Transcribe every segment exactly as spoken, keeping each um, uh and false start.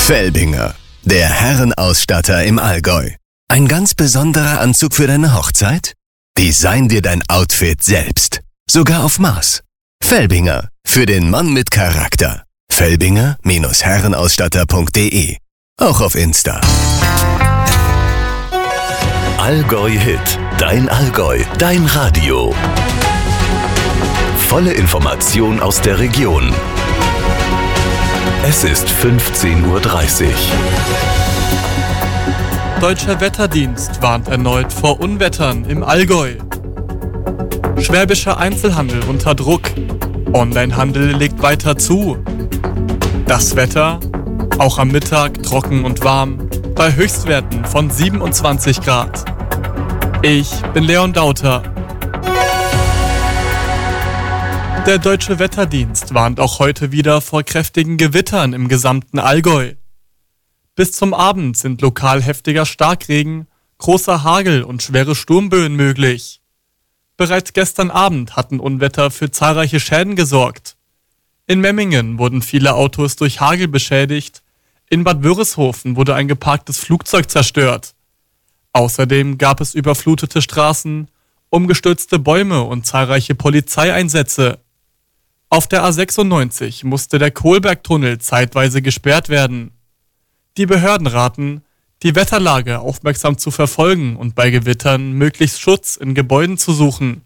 Felbinger, der Herrenausstatter im Allgäu. Ein ganz besonderer Anzug für deine Hochzeit? Design dir dein Outfit selbst. Sogar auf Maß. Felbinger, für den Mann mit Charakter. Felbinger Herrenausstatter punkt de. Auch auf Insta. Allgäu Hit. Dein Allgäu. Dein Radio. Volle Information aus der Region. Es ist fünfzehn Uhr dreißig. Deutscher Wetterdienst warnt erneut vor Unwettern im Allgäu. Schwäbischer Einzelhandel unter Druck. Onlinehandel legt weiter zu. Das Wetter, auch am Mittag trocken und warm, bei Höchstwerten von siebenundzwanzig Grad. Ich bin Leon Dauter. Der Deutsche Wetterdienst warnt auch heute wieder vor kräftigen Gewittern im gesamten Allgäu. Bis zum Abend sind lokal heftiger Starkregen, großer Hagel und schwere Sturmböen möglich. Bereits gestern Abend hatten Unwetter für zahlreiche Schäden gesorgt. In Memmingen wurden viele Autos durch Hagel beschädigt. In Bad Wörishofen wurde ein geparktes Flugzeug zerstört. Außerdem gab es überflutete Straßen, umgestürzte Bäume und zahlreiche Polizeieinsätze. Auf der A sechsundneunzig musste der Kohlbergtunnel zeitweise gesperrt werden. Die Behörden raten, die Wetterlage aufmerksam zu verfolgen und bei Gewittern möglichst Schutz in Gebäuden zu suchen.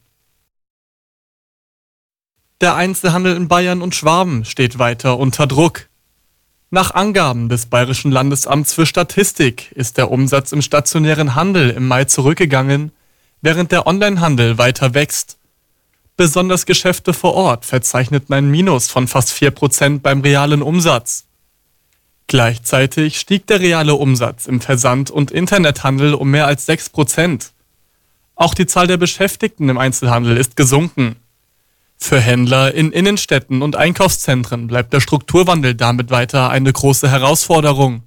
Der Einzelhandel in Bayern und Schwaben steht weiter unter Druck. Nach Angaben des Bayerischen Landesamts für Statistik ist der Umsatz im stationären Handel im Mai zurückgegangen, während der Onlinehandel weiter wächst. Besonders Geschäfte vor Ort verzeichneten ein Minus von fast vier Prozent beim realen Umsatz. Gleichzeitig stieg der reale Umsatz im Versand- und Internethandel um mehr als sechs Prozent. Auch die Zahl der Beschäftigten im Einzelhandel ist gesunken. Für Händler in Innenstädten und Einkaufszentren bleibt der Strukturwandel damit weiter eine große Herausforderung.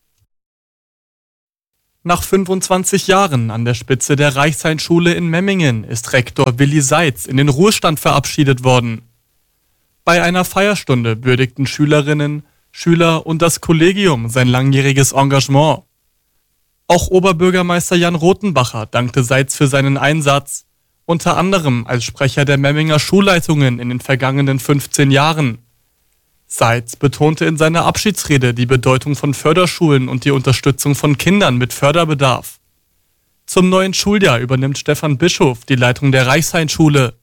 Nach fünfundzwanzig Jahren an der Spitze der Reichshain-Schule in Memmingen ist Rektor Willi Seitz in den Ruhestand verabschiedet worden. Bei einer Feierstunde würdigten Schülerinnen, Schüler und das Kollegium sein langjähriges Engagement. Auch Oberbürgermeister Jan Rothenbacher dankte Seitz für seinen Einsatz, unter anderem als Sprecher der Memminger Schulleitungen in den vergangenen fünfzehn Jahren. Seitz betonte in seiner Abschiedsrede die Bedeutung von Förderschulen und die Unterstützung von Kindern mit Förderbedarf. Zum neuen Schuljahr übernimmt Stefan Bischof die Leitung der Reichshain-Schule.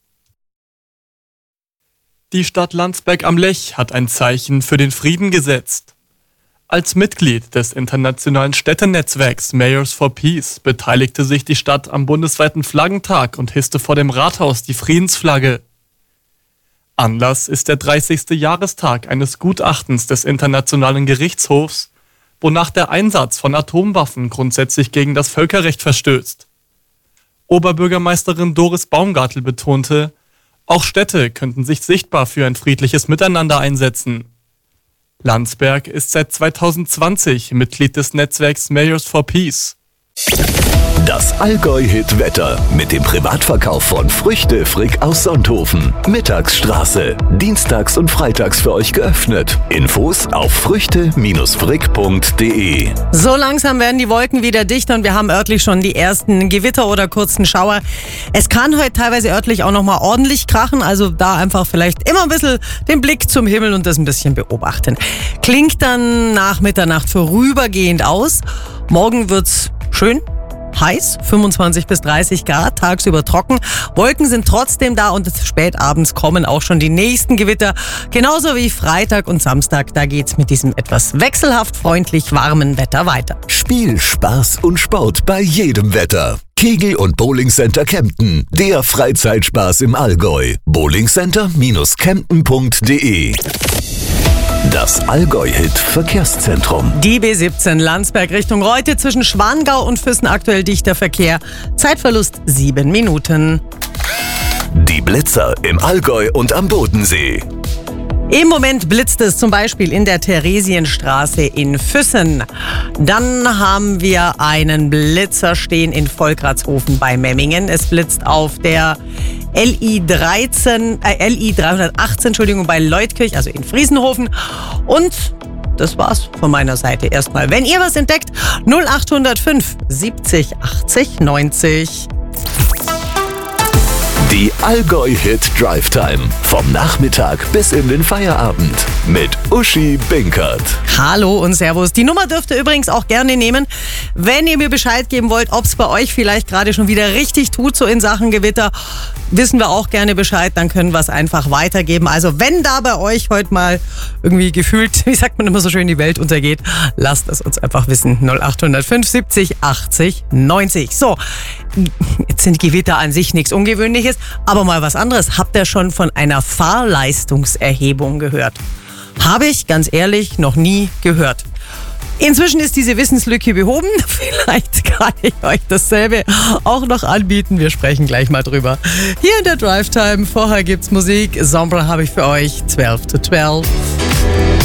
Die Stadt Landsberg am Lech hat ein Zeichen für den Frieden gesetzt. Als Mitglied des internationalen Städtenetzwerks Mayors for Peace beteiligte sich die Stadt am bundesweiten Flaggentag und hisste vor dem Rathaus die Friedensflagge. Anlass ist der dreißigste Jahrestag eines Gutachtens des Internationalen Gerichtshofs, wonach der Einsatz von Atomwaffen grundsätzlich gegen das Völkerrecht verstößt. Oberbürgermeisterin Doris Baumgartel betonte, auch Städte könnten sich sichtbar für ein friedliches Miteinander einsetzen. Landsberg ist seit zweitausendzwanzig Mitglied des Netzwerks Mayors for Peace. Das Allgäu-Hit-Wetter mit dem Privatverkauf von Früchte Frick aus Sonthofen. Mittagsstraße. Dienstags und freitags für euch geöffnet. Infos auf früchte Frick punkt de. So langsam werden die Wolken wieder dichter und wir haben örtlich schon die ersten Gewitter oder kurzen Schauer. Es kann heute teilweise örtlich auch nochmal ordentlich krachen, also da einfach vielleicht immer ein bisschen den Blick zum Himmel und das ein bisschen beobachten. Klingt dann nach Mitternacht vorübergehend aus. Morgen wird's schön heiß, fünfundzwanzig bis dreißig Grad, tagsüber trocken. Wolken sind trotzdem da und spätabends kommen auch schon die nächsten Gewitter. Genauso wie Freitag und Samstag, da geht's mit diesem etwas wechselhaft freundlich warmen Wetter weiter. Spiel, Spaß und Sport bei jedem Wetter. Kegel- und Bowlingcenter Kempten, der Freizeitspaß im Allgäu. bowlingcenter Bindestrich kempten punkt de. Das Allgäu-Hit-Verkehrszentrum. Die B siebzehn Landsberg Richtung Reute zwischen Schwangau und Füssen aktuell dichter Verkehr. Zeitverlust sieben Minuten. Die Blitzer im Allgäu und am Bodensee. Im Moment blitzt es zum Beispiel in der Theresienstraße in Füssen. Dann haben wir einen Blitzer stehen in Volkratshofen bei Memmingen. Es blitzt auf der L I dreizehn, äh, L I dreihundertachtzehn, Entschuldigung, bei Leutkirch, also in Friesenhofen. Und das war's von meiner Seite erstmal. Wenn ihr was entdeckt, null acht null fünf siebzig achtzig neunzig. Die Allgäu-Hit Drive Time. Vom Nachmittag bis in den Feierabend. Mit Uschi Binkert. Hallo und Servus. Die Nummer dürft ihr übrigens auch gerne nehmen, wenn ihr mir Bescheid geben wollt, ob es bei euch vielleicht gerade schon wieder richtig tut, so in Sachen Gewitter. Wissen wir auch gerne Bescheid, dann können wir es einfach weitergeben. Also wenn da bei euch heute mal irgendwie gefühlt, wie sagt man immer so schön, die Welt untergeht, lasst es uns einfach wissen. null acht null fünf siebzig achtzig neunzig. So, jetzt sind Gewitter an sich nichts Ungewöhnliches, aber mal was anderes. Habt ihr schon von einer Fahrleistungserhebung gehört? Habe ich, ganz ehrlich, noch nie gehört. Inzwischen ist diese Wissenslücke behoben. Vielleicht kann ich euch dasselbe auch noch anbieten. Wir sprechen gleich mal drüber. Hier in der Drive Time. Vorher gibt's Musik. Sombre habe ich für euch. zwölf to zwölf.